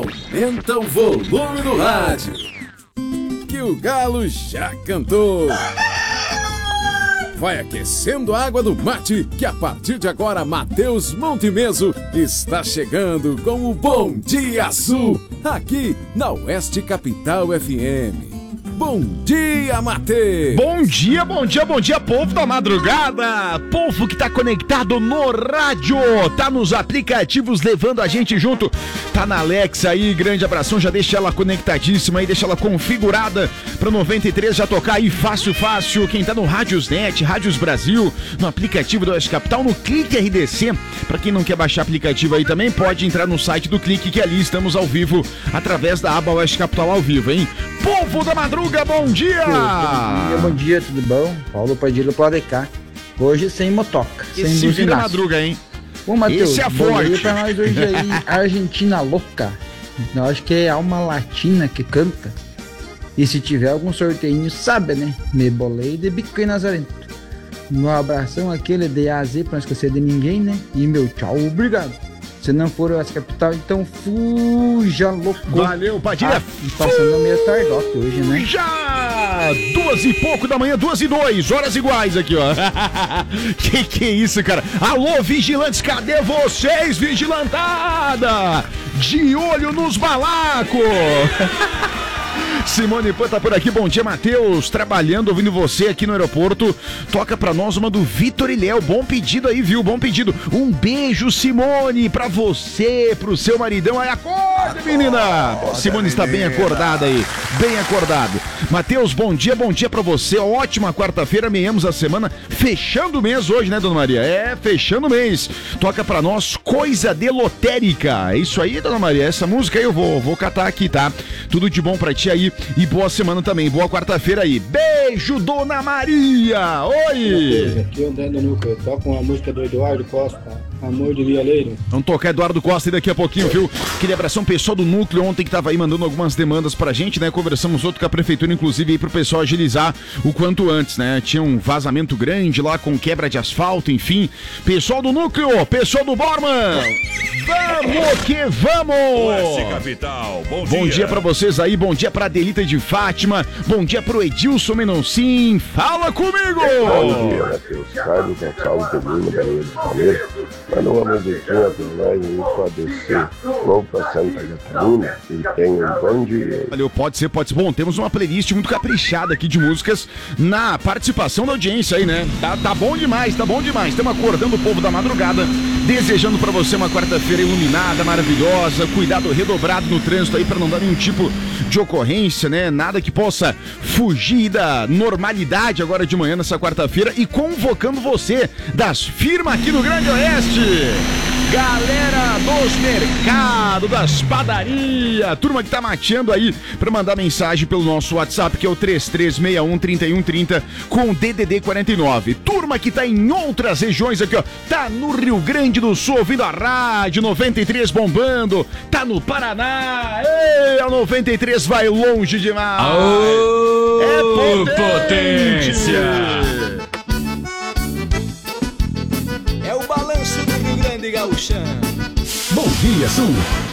Aumenta o volume do rádio, que o galo já cantou. Vai aquecendo a água do mate, que a partir de agora Matheus Montemeso está chegando com o Bom Dia Sul, aqui na Oeste Capital FM. Bom dia, Mate! Bom dia, povo da madrugada! Povo que tá conectado no rádio, tá nos aplicativos levando a gente junto, tá na Alexa aí, grande abração, já deixa ela conectadíssima aí, deixa ela configurada pra 93 já tocar aí fácil, quem tá no Rádiosnet, Rádios Brasil, no aplicativo do Oeste Capital, no Clique RDC, pra quem não quer baixar aplicativo aí também, pode entrar no site do Clique, que ali estamos ao vivo, através da aba Oeste Capital ao vivo, hein? Povo da madruga, bom dia! Bom dia, tudo bom? Paulo Padilha pode cá. Hoje sem motoca, sem esse buzinaço. da madruga, hein? Ô, Matheus, esse é forte. Pra nós hoje aí, Argentina louca. Eu acho que é alma latina que canta. E se tiver algum sorteio, sabe, né? Me bolei de bico em Nazarento. Um abração aquele de A a Z, pra não esquecer de ninguém, né? E meu tchau, obrigado. Se não for a capital, então fuja, louco. Valeu, Padilha. Passando meio tardote hoje, né? Já! 2 e pouco da manhã, 2:02, horas iguais aqui, ó. Que é isso, cara? Alô, vigilantes, cadê vocês, vigilantada? De olho nos balacos! Simone Pan tá por aqui, bom dia, Matheus, trabalhando, ouvindo você aqui no aeroporto, toca pra nós uma do Vitor e Léo, bom pedido aí, viu, bom pedido, um beijo, Simone, pra você, pro seu maridão, aí acorda, menina, Simone está bem acordada aí, bem acordado. Matheus, bom dia pra você, ótima quarta-feira, meiamos a semana, fechando o mês hoje, né, dona Maria? É, fechando o mês, toca pra nós Coisa de Lotérica, é isso aí, dona Maria, essa música aí eu vou catar aqui, tá? Tudo de bom pra ti aí e boa semana também, boa quarta-feira aí. Beijo, dona Maria! Oi! Aqui é o André do Núcleo, toca uma música do Eduardo Costa, Amor de Vialeiro. Vamos tocar Eduardo Costa aí daqui a pouquinho, viu? Aquele abração pessoal do Núcleo ontem que tava aí mandando algumas demandas pra gente, né? Conversamos outro com a prefeitura, inclusive, aí pro pessoal agilizar o quanto antes, né? Tinha um vazamento grande lá com quebra de asfalto, enfim. Pessoal do Núcleo, pessoal do Borman, vamos que vamos! Oeste Capital, bom dia pra vocês aí, bom dia pra Adelita de Fátima, bom dia pro Edilson Menoncin, fala comigo! Bom dia, Matheus. Carlos Gonçalves de Lima, da Ilha do Palmeiras. Manda uma musiquinha pra nós aí pra descer logo pra Santa Catarina e tenha um bom dia. Valeu, pode ser. Bom, temos uma playlist muito caprichada aqui de músicas na participação da audiência aí, né? Tá bom demais. Estamos acordando o povo da madrugada, desejando pra você uma quarta-feira iluminada, maravilhosa, cuidado redobrado no trânsito aí pra não dar nenhum tipo de ocorrência, né? Nada que possa fugir da normalidade agora de manhã nessa quarta-feira e convocando você das firmas aqui no Grande Oeste. Galera dos mercados, das padarias, turma que tá mateando aí pra mandar mensagem pelo nosso WhatsApp, que é o 3361-3130 com DDD 49. Turma que tá em outras regiões aqui, ó, tá no Rio Grande do Sul ouvindo a rádio 93 bombando, tá no Paraná, a 93 vai longe demais. Aô, é potência! É o balanço do Rio Grande Gaúchão. Bom dia, Sul!